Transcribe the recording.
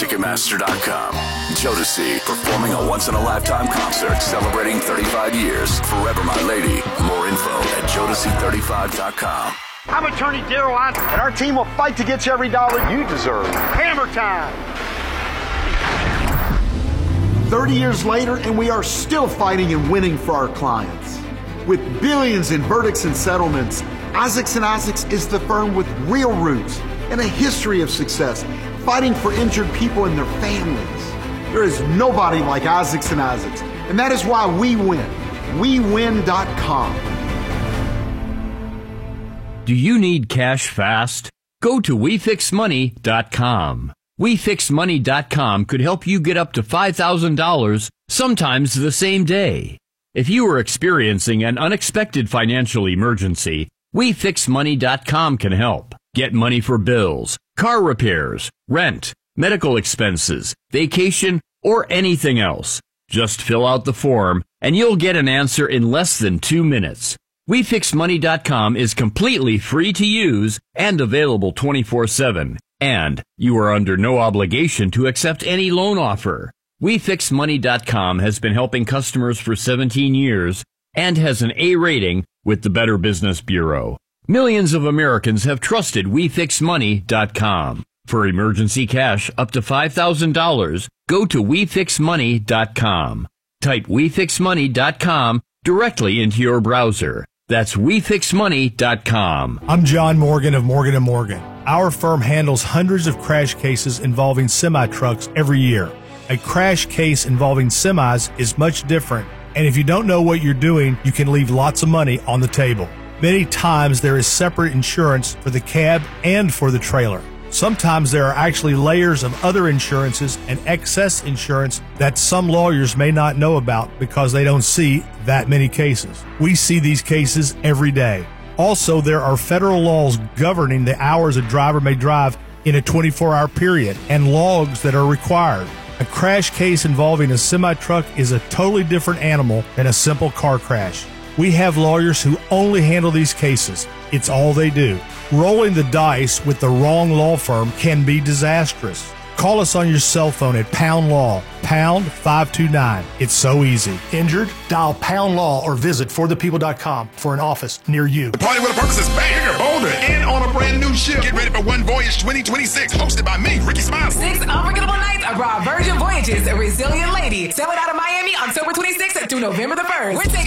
Ticketmaster.com. Jodeci performing a once-in-a-lifetime concert celebrating 35 years. Forever My Lady. More info at Jodeci35.com. I'm Attorney Darrell Anderson, and our team will fight to get you every dollar you deserve. Hammer time! 30 years later, and we are still fighting and winning for our clients. With billions in verdicts and settlements, Isaacs & Isaacs is the firm with real roots and a history of success, fighting for injured people and their families. There is nobody like Isaacs & Isaacs, and that is why we win. WeWin.com. Do you need cash fast? Go to WeFixMoney.com. WeFixMoney.com could help you get up to $5,000, sometimes the same day. If you are experiencing an unexpected financial emergency, WeFixMoney.com can help. Get money for bills, car repairs, rent, medical expenses, vacation, or anything else. Just fill out the form, and you'll get an answer in less than 2 minutes. WeFixMoney.com is completely free to use and available 24/7. And you are under no obligation to accept any loan offer. WeFixMoney.com has been helping customers for 17 years and has an A rating with the Better Business Bureau. Millions of Americans have trusted WeFixMoney.com. For emergency cash up to $5,000, go to WeFixMoney.com. Type WeFixMoney.com directly into your browser. That's WeFixMoney.com. I'm John Morgan of Morgan & Morgan. Our firm handles hundreds of crash cases involving semi-trucks every year. A crash case involving semis is much different, and if you don't know what you're doing, you can leave lots of money on the table. Many times there is separate insurance for the cab and for the trailer. Sometimes there are actually layers of other insurances and excess insurance that some lawyers may not know about because they don't see that many cases. We see these cases every day. Also, there are federal laws governing the hours a driver may drive in a 24-hour period and logs that are required. A crash case involving a semi-truck is a totally different animal than a simple car crash. We have lawyers who only handle these cases. It's all they do. Rolling the dice with the wrong law firm can be disastrous. Call us on your cell phone at Pound Law, pound 529. It's so easy. Injured? Dial Pound Law or visit forthepeople.com for an office near you. The Party with a Purpose is back, bigger, bolder, and on a brand new ship. Get ready for One Voyage 2026, hosted by me, Ricky Smiley. 6 unforgettable nights of our Virgin Voyages, A Resilient Lady. Sailing out of Miami October 26th through November the 1st. We're taking